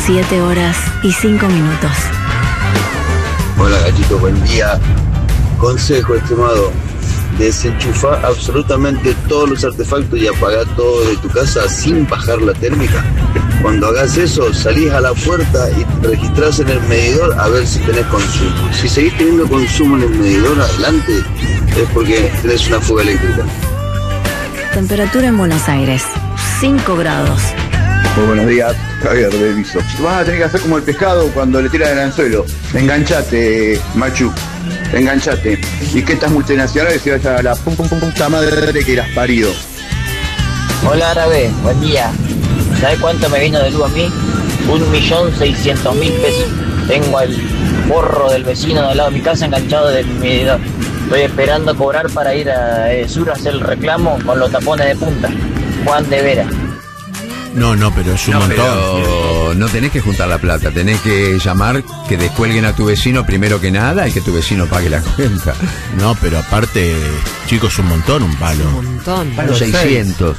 7 horas y 5 minutos. Hola Gallito, buen día. Consejo, estimado: desenchufá absolutamente todos los artefactos y apagá todo de tu casa sin bajar la térmica. Cuando hagas eso, salís a la puerta y te registrás en el medidor a ver si tenés consumo. Si seguís teniendo consumo en el medidor, adelante, es porque tenés una fuga eléctrica. Temperatura en Buenos Aires, 5 grados. Muy buenos días, Javier de Viso. Vas a tener que hacer como el pescado cuando le tiran el anzuelo. Enganchate, machu. Enganchate. Y que estas multinacionales se vayan a la puta madre que las parido. Hola Árabe, buen día. ¿Sabes cuánto me vino de luz a mí? 1.600.000 pesos. Tengo el borro del vecino de al lado de mi casa enganchado del medidor. Estoy esperando cobrar para ir a Sur a hacer el reclamo con los tapones de punta. Juan de Vera. No, pero es un montón. Pero no tenés que juntar la plata, tenés que llamar que descuelguen a tu vecino primero que nada y que tu vecino pague la cuenta. No, pero aparte, chicos, es un montón, un palo. Un montón. Palo 600.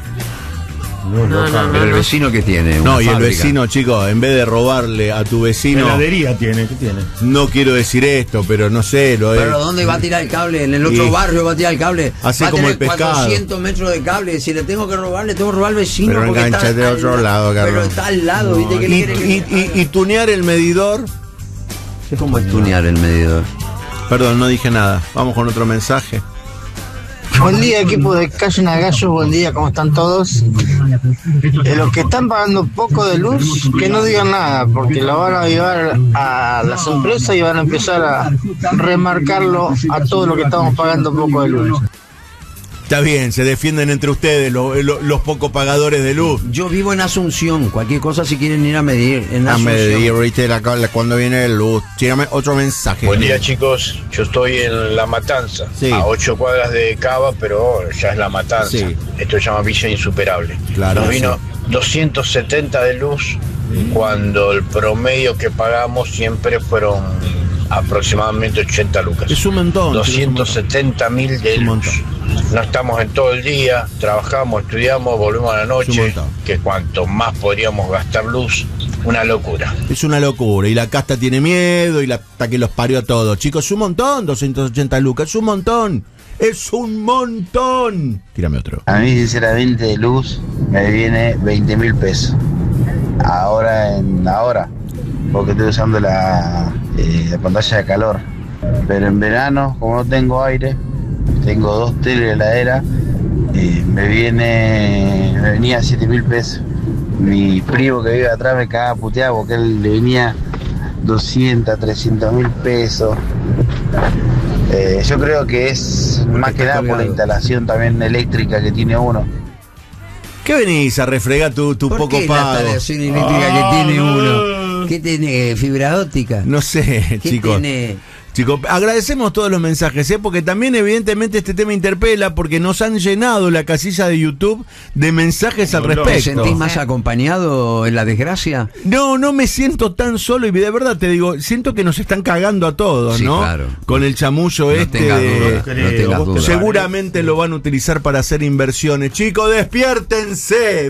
Pero el vecino que tiene una No, y el fábrica. vecino, chicos, en vez de robarle a tu vecino... Heladería tiene, ¿qué tiene? No quiero decir esto, pero no sé, lo es. Pero ¿dónde va a tirar el cable? En el otro barrio va a tirar el cable. Hace va a como tener el pescado. 400 metros de cable. Si le tengo que robar, le tengo que robar al vecino. Pero porque enganchate está de otro lado, Carlos. Pero está al lado, ¿viste? ¿Qué le quiere que- Y tunear el medidor... ¿Cómo es tunear el medidor? Perdón, no dije nada. Vamos con otro mensaje. Buen día, equipo de Calle Nagallo, buen día, ¿cómo están todos? Los que están pagando poco de luz, que no digan nada, porque lo van a llevar a las empresas y van a empezar a remarcarlo a todo lo que estamos pagando poco de luz. Está bien, se defienden entre ustedes los pocos pagadores de luz. Yo vivo en Asunción. Cualquier cosa si quieren ir a medir. En A Asunción. medir, ahorita cuando viene el luz. Tírame otro mensaje. Buen día chicos, yo estoy en La Matanza, Sí. a 8 cuadras de Cava, pero ya es La Matanza. Sí. Esto se llama Villa Insuperable. Claro, Nos vino sí. 270 de luz cuando el promedio que pagamos siempre fueron aproximadamente 80 lucas. Es un montón. 270.000 de Es un luz. No estamos en todo el día, trabajamos, estudiamos, volvemos a la Es un noche, montón. que cuanto más podríamos gastar luz, una locura. Es una locura. Y la casta tiene miedo y la hasta que los parió a todos. Chicos, es un montón, 280 lucas. Es un montón. Es un montón. Tírame otro. A mí, sinceramente, de luz me viene 20.000 pesos. Ahora, porque estoy usando la pantalla de calor. Pero en verano, como no tengo aire, tengo 2 teles de heladera, me venía 7.000 pesos. Mi primo que vive atrás me cagaba puteado porque él le venía 200, 300.000 pesos. Yo creo que es más que nada por la instalación también eléctrica que tiene uno. ¿Qué venís a refregar tu ¿Por poco qué la pago? instalación eléctrica que tiene uno? ¿Qué tiene? ¿Fibra óptica? No sé, ¿Qué chicos. tiene? Chicos, agradecemos todos los mensajes, porque también evidentemente este tema interpela, porque nos han llenado la casilla de YouTube de mensajes al ¿Te respecto. sentís más acompañado en la desgracia? No me siento tan solo y de verdad te digo, siento que nos están cagando a todos, Sí, ¿no? claro. Con el chamullo No este. tengas duda, no tengas duda. Seguramente lo van a utilizar para hacer inversiones. Chicos, despiértense.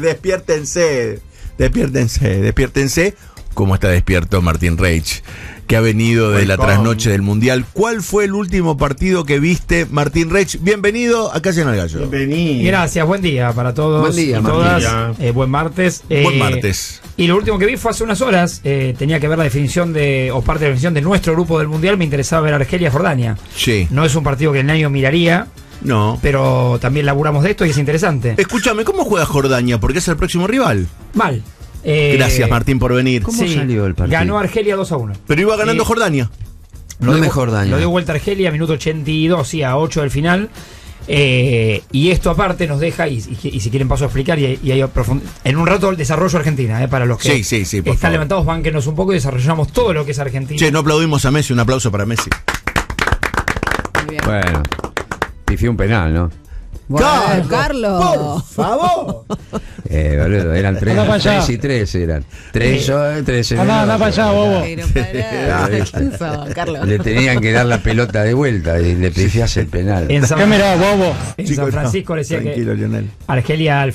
Como está despierto Martín Reich, que ha venido de la trasnoche del Mundial. ¿Cuál fue el último partido que viste, Martín Reich? Bienvenido a Calle en el Gallo. Gracias, buen día para todos Buen día, y Martín. todas. Buen martes. Buen martes. Y lo último que vi fue hace unas horas. Tenía que ver la definición o parte de la definición de nuestro grupo del Mundial. Me interesaba ver Argelia-Jordania. Sí. No es un partido que el año miraría, No. pero también laburamos de esto y es interesante. Escúchame, ¿cómo juega Jordania? Porque es el próximo rival. Mal. Gracias, Martín, por venir. ¿Cómo salió el partido? Ganó Argelia 2-1. Pero iba ganando Jordania. No es Jordania. Lo dio vuelta Argelia, minuto 82, sí, a 8 del final. Y esto aparte nos deja, y si quieren paso a explicar, y ahí en un rato el desarrollo Argentina, para los que Sí, por están favor. levantados, bánquenos un poco y desarrollamos todo lo que es Argentina. Che, no aplaudimos a Messi, un aplauso para Messi. Bueno, pifió un penal, ¿no? Bueno, Carlos. Por favor. Boludo, eran Anda para allá. 3 y 3 eran. 3 Anda para allá, bobo. Pero Por favor, Carlos. le tenían que dar la pelota de vuelta y le pifiás el penal. En San, ¿Qué mirá, bobo? en Chicos, San Francisco le decía tranquilo, que Lionel. Argelia al